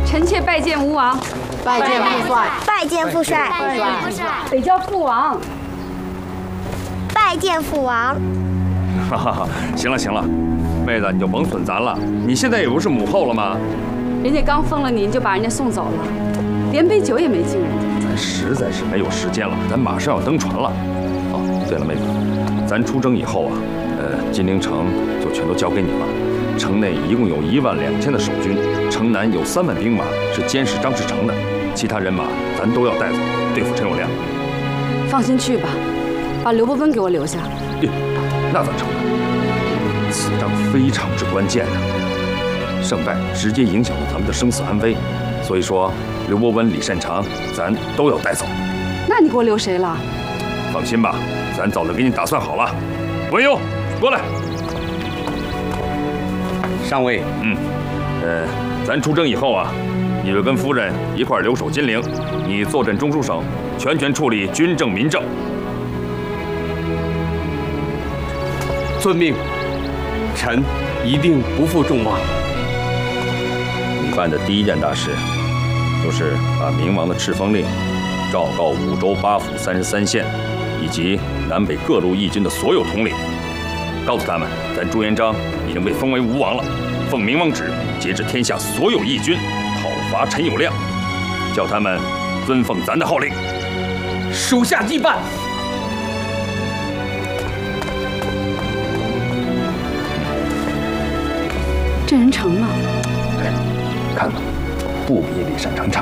臣妾拜见吴王， 拜见父帅， 拜见父帅， 北叫父王。 拜见父王。 哈哈哈，行了行了，妹子你就甭损咱了，你现在也不是母后了吗？ 人家刚封了你，你就把人家送走了，连杯酒也没敬人家。 咱实在是没有时间了，咱马上要登船了。哦，对了，妹子，咱出征以后啊，金陵城就全都交给你了。城内一共有12000的守军，城南有3万兵马是监视张士诚的，其他人马咱都要带走，对付陈友谅。 放心去吧，把刘伯温给我留下。 那咋成呢？此仗非常之关键啊，胜败直接影响到咱们的生死安危，所以说刘伯温、李善长咱都要带走。 那你给我留谁了？ 放心吧，咱早就给你打算好了。文优，过来。 上尉， 咱出征以后啊，你就跟夫人一块留守金陵，你坐镇中书省，全权处理军政民政。 遵命，臣一定不负众望。 你办的第一件大事，就是把明王的敕封令昭告5州8府33县，以及南北各路义军的所有统领，告诉他们，咱朱元璋已经被封为吴王了，奉明王旨，节制天下所有义军，讨伐陈友谅，叫他们遵奉咱的号令。 属下即办。 这人成了。 看吧，不比李善长差。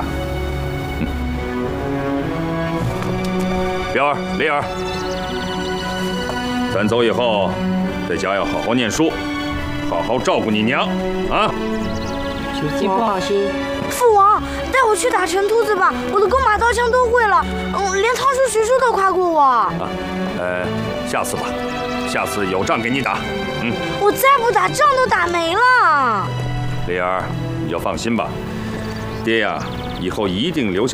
彪儿、雷儿，咱走以后，在家要好好念书，好好照顾你娘啊！ 父王放心。 父王，带我去打陈秃子吧，我的弓马刀枪都会了，连汤叔、徐叔都夸过我。 下次吧，下次有仗给你打。 我再不打，仗都打没了。 丽儿，你就放心吧，爹呀，以后一定留下